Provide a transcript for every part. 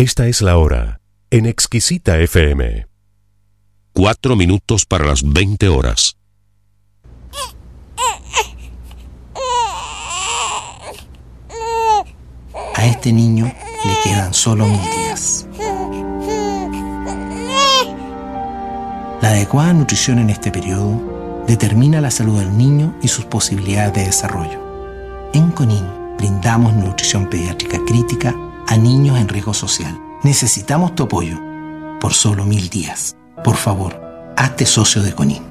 Esta es la hora en Exquisita FM. 4 minutos para las 20 horas. A este niño le quedan solo 1000 días. La adecuada nutrición en este periodo determina la salud del niño y sus posibilidades de desarrollo. En CONIN brindamos nutrición pediátrica crítica a niños en riesgo social. Necesitamos tu apoyo por solo 1000 días. Por favor, hazte socio de CONIN.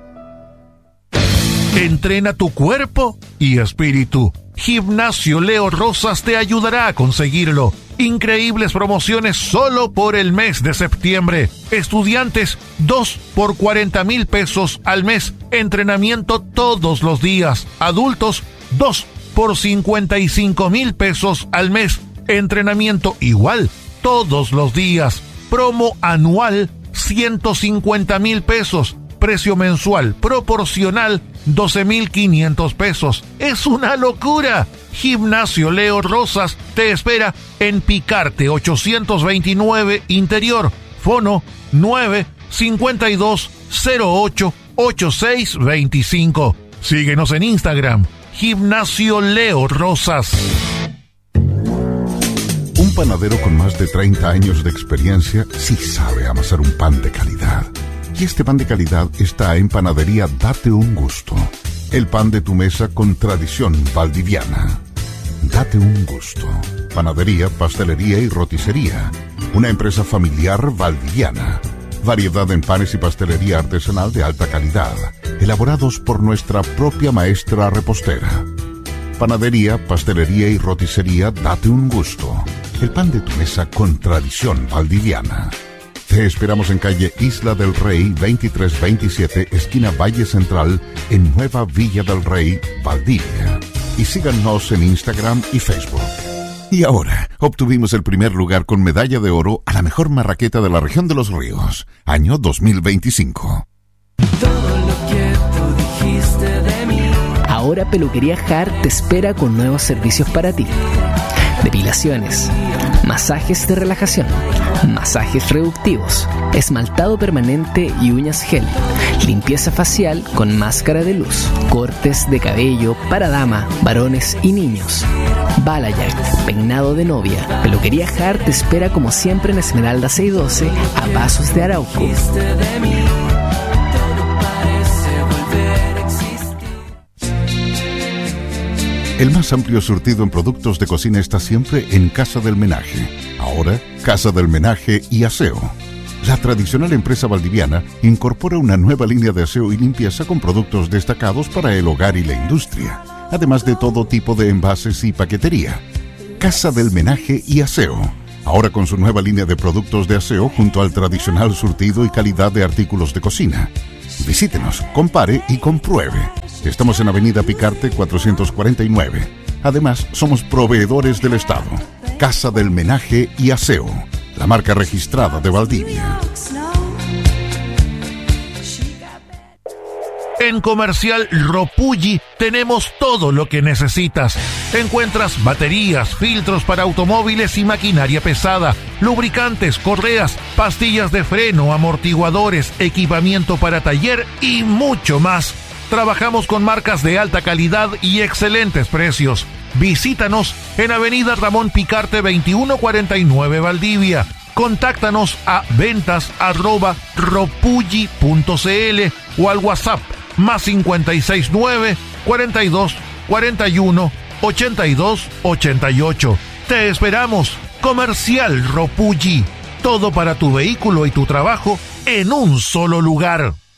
Entrena tu cuerpo y espíritu. Gimnasio Leo Rosas te ayudará a conseguirlo. Increíbles promociones solo por el mes de septiembre. Estudiantes, 2 por 40,000 pesos al mes. Entrenamiento todos los días. Adultos, 2 por 55,000 pesos al mes. Entrenamiento igual todos los días. Promo anual, 150,000 pesos. Precio mensual proporcional, 12,500 pesos. ¡Es una locura! Gimnasio Leo Rosas te espera en Picarte 829 Interior. Fono 952088625. Síguenos en Instagram. Gimnasio Leo Rosas. Un panadero con más de 30 años de experiencia sí sabe amasar un pan de calidad. Y este pan de calidad está en Panadería Date un Gusto. El pan de tu mesa con tradición valdiviana. Date un Gusto. Panadería, pastelería y roticería. Una empresa familiar valdiviana. Variedad en panes y pastelería artesanal de alta calidad. Elaborados por nuestra propia maestra repostera. Panadería, pastelería y roticería Date un Gusto. El pan de tu mesa con tradición valdiviana. Te esperamos en calle Isla del Rey 2327, esquina Valle Central, en Nueva Villa del Rey, Valdivia. Y síganos en Instagram y Facebook. Y ahora, obtuvimos el primer lugar con medalla de oro a la mejor marraqueta de la región de Los Ríos, año 2025. Todo lo que tú dijiste de mí. Ahora Peluquería Hart te espera con nuevos servicios para ti. Depilaciones, masajes de relajación, masajes reductivos, esmaltado permanente y uñas gel, limpieza facial con máscara de luz, cortes de cabello para dama, varones y niños, balayage, peinado de novia. Peluquería Hart te espera como siempre en Esmeralda 612 a Pasos de Arauco. El más amplio surtido en productos de cocina está siempre en Casa del Menaje. Ahora, Casa del Menaje y Aseo. La tradicional empresa valdiviana incorpora una nueva línea de aseo y limpieza con productos destacados para el hogar y la industria, además de todo tipo de envases y paquetería. Casa del Menaje y Aseo. Ahora con su nueva línea de productos de aseo junto al tradicional surtido y calidad de artículos de cocina. Visítenos, compare y compruebe. Estamos en Avenida Picarte 449. Además, somos proveedores del Estado. Casa del Menaje y Aseo, la marca registrada de Valdivia. En Comercial Ropulli tenemos todo lo que necesitas. Encuentras baterías, filtros para automóviles y maquinaria pesada, lubricantes, correas, pastillas de freno, amortiguadores, equipamiento para taller y mucho más. Trabajamos con marcas de alta calidad y excelentes precios. Visítanos en Avenida Ramón Picarte 2149 Valdivia. Contáctanos a ventas@ropulli.cl o al WhatsApp +569 42 41 82 88. Te esperamos. Comercial Ropulli. Todo para tu vehículo y tu trabajo en un solo lugar.